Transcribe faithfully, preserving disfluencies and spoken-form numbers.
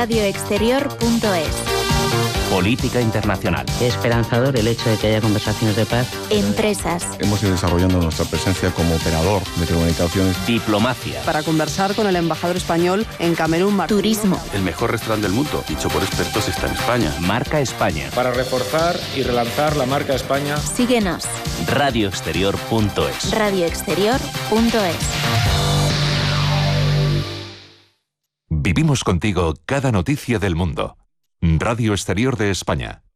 radio exterior punto es. Política internacional. Qué esperanzador el hecho de que haya conversaciones de paz. Empresas. Hemos ido desarrollando nuestra presencia como operador de telecomunicaciones. Diplomacia. Para conversar con el embajador español en Camerún, Martín. Turismo. El mejor restaurante del mundo, dicho por expertos, está en España. Marca España. Para reforzar y relanzar la marca España. Síguenos. radio exterior punto es. radio exterior punto es. Vivimos contigo cada noticia del mundo. Radio Exterior de España.